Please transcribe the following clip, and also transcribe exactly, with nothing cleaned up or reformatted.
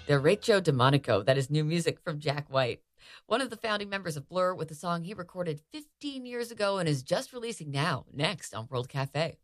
Derecho Demonico. That is new music from Jack White, one of the founding members of Blur, with a song he recorded fifteen years ago and is just releasing now, next on World Cafe.